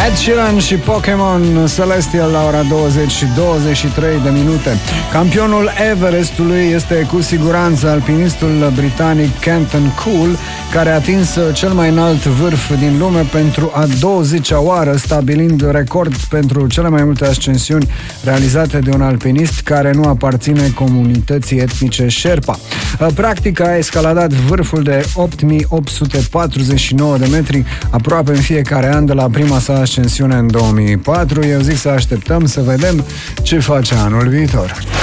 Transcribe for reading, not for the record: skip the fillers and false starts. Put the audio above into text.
Ed Sheeran și Pokémon Celestial la ora 20 și 23 de minute. Campionul Everestului este cu siguranță alpinistul britanic Kenton Cool, care a atins cel mai înalt vârf din lume pentru a 20-a oară, stabilind record pentru cele mai multe ascensiuni realizate de un alpinist care nu aparține comunității etnice Sherpa. Practic a escaladat vârful de 8849 de metri aproape în fiecare an de la prima sa ascensiune în 2004. Eu zic să așteptăm să vedem ce face anul viitor.